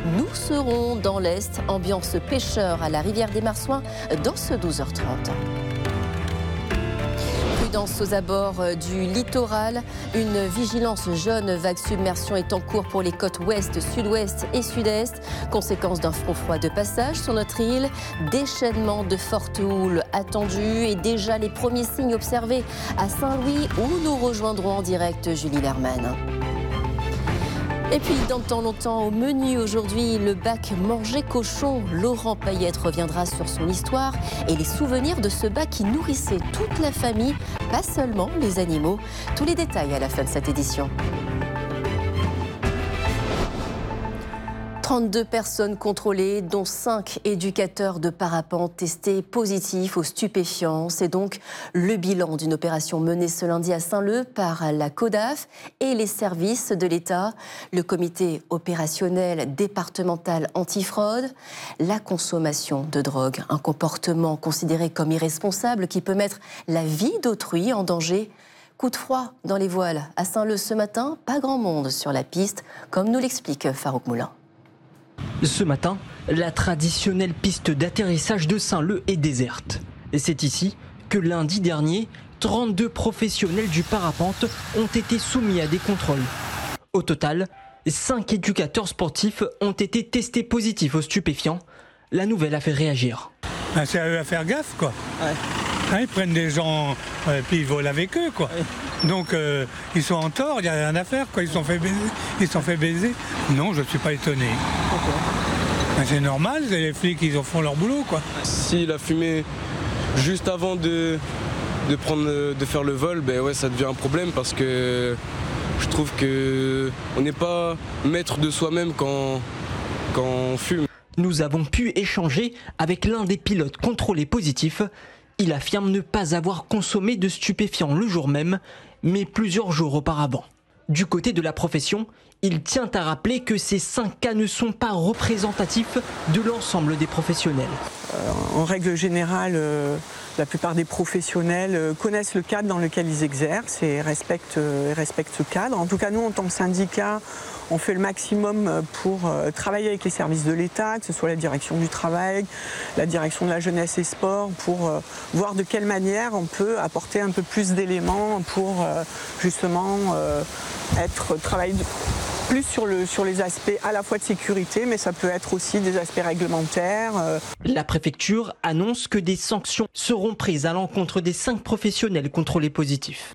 Nous serons dans l'Est, ambiance pêcheur à la rivière des Marsouins dans ce 12h30. Prudence aux abords du littoral. Une vigilance jaune vague submersion est en cours pour les côtes ouest, sud-ouest et sud-est. Conséquence d'un front froid de passage sur notre île. Déchaînement de fortes houles attendues et déjà les premiers signes observés à Saint-Louis où nous rejoindrons en direct Julie Lerman. Et puis, dans le temps longtemps, au menu aujourd'hui, le bac manger cochon. Laurent Payette reviendra sur son histoire et les souvenirs de ce bac qui nourrissait toute la famille, pas seulement les animaux. Tous les détails à la fin de cette édition. 32 personnes contrôlées, dont 5 éducateurs de parapente testés positifs aux stupéfiants. C'est donc le bilan d'une opération menée ce lundi à Saint-Leu par la CODAF et les services de l'État, le comité opérationnel départemental antifraude. La consommation de drogue, un comportement considéré comme irresponsable qui peut mettre la vie d'autrui en danger. Coup de froid dans les voiles à Saint-Leu ce matin, pas grand monde sur la piste, comme nous l'explique Farouk Moulin. Ce matin, la traditionnelle piste d'atterrissage de Saint-Leu est déserte. Et c'est ici que lundi dernier, 32 professionnels du parapente ont été soumis à des contrôles. Au total, 5 éducateurs sportifs ont été testés positifs aux stupéfiants. La nouvelle a fait réagir. C'est à eux à faire gaffe, quoi. Ouais. Ils prennent des gens, puis ils volent avec eux, quoi. Ouais. Donc, ils sont en tort, il n'y a rien à faire, quoi. Ils se sont fait baiser. Non, je ne suis pas étonné. C'est normal, c'est les flics, ils en font leur boulot, quoi. S'il a fumé juste avant de faire le vol, ben ouais, ça devient un problème parce que je trouve qu'on n'est pas maître de soi-même quand on fume. Nous avons pu échanger avec l'un des pilotes contrôlés positifs. Il affirme ne pas avoir consommé de stupéfiants le jour même, mais plusieurs jours auparavant. Du côté de la profession, il tient à rappeler que ces 5 cas ne sont pas représentatifs de l'ensemble des professionnels. En règle générale, la plupart des professionnels connaissent le cadre dans lequel ils exercent et respectent ce cadre. En tout cas, nous, en tant que syndicat, on fait le maximum pour travailler avec les services de l'État, que ce soit la direction du travail, la direction de la jeunesse et sport, pour voir de quelle manière on peut apporter un peu plus d'éléments pour justement travailler plus sur les aspects à la fois de sécurité, mais ça peut être aussi des aspects réglementaires. La préfecture annonce que des sanctions seront prises à l'encontre des 5 professionnels contrôlés positifs.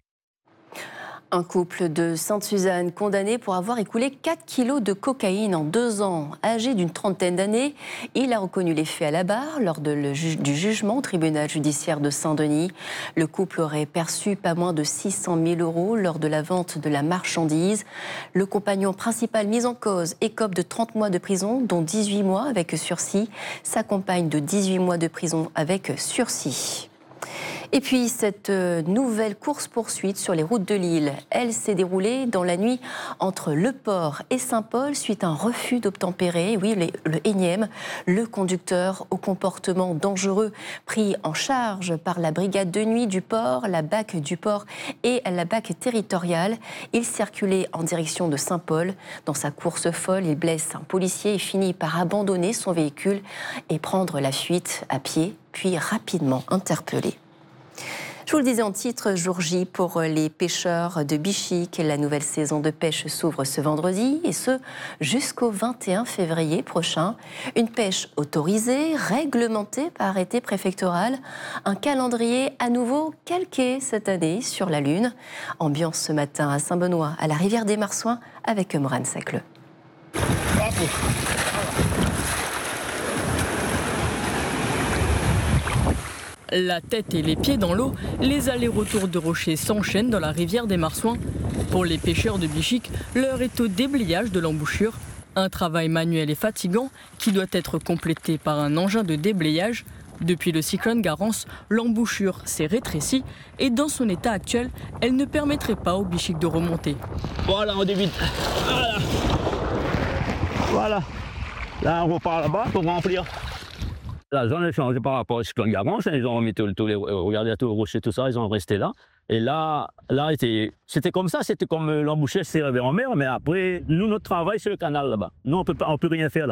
Un couple de Sainte-Suzanne condamné pour avoir écoulé 4 kilos de cocaïne en 2 ans. Âgé d'une trentaine d'années, il a reconnu les faits à la barre lors du jugement au tribunal judiciaire de Saint-Denis. Le couple aurait perçu pas moins de 600 000 € lors de la vente de la marchandise. Le compagnon principal mis en cause écope de 30 mois de prison, dont 18 mois avec sursis. Sa compagne de 18 mois de prison avec sursis. Et puis cette nouvelle course-poursuite sur les routes de l'île, elle s'est déroulée dans la nuit entre Le Port et Saint-Paul suite à un refus d'obtempérer. Oui, le énième, le conducteur au comportement dangereux pris en charge par la brigade de nuit du port, la BAC du port et la BAC territoriale. Il circulait en direction de Saint-Paul. Dans sa course folle, il blesse un policier et finit par abandonner son véhicule et prendre la fuite à pied, puis rapidement interpellé. Je vous le disais en titre, jour J pour les pêcheurs de Bichic. La nouvelle saison de pêche s'ouvre ce vendredi et ce jusqu'au 21 février prochain. Une pêche autorisée, réglementée par arrêté préfectoral. Un calendrier à nouveau calqué cette année sur la Lune. Ambiance ce matin à Saint-Benoît, à la rivière des Marsouins, avec Morane Sacleux. La tête et les pieds dans l'eau, les allers-retours de rochers s'enchaînent dans la rivière des Marsouins. Pour les pêcheurs de Bichic, l'heure est au déblayage de l'embouchure. Un travail manuel et fatigant qui doit être complété par un engin de déblayage. Depuis le cyclone Garance, l'embouchure s'est rétrécie et dans son état actuel, elle ne permettrait pas aux Bichic de remonter. Voilà, on débite. Voilà. Là, on repart là-bas pour remplir. La zone a changé par rapport au cyclone Garance. Ils ont remis regardez tous les rochers, tout ça, ils ont resté là. Et là c'était comme ça, c'était comme l'embouchure s'est réveillée en mer, mais après, nous, notre travail, c'est le canal là-bas. Nous, on peut rien faire là.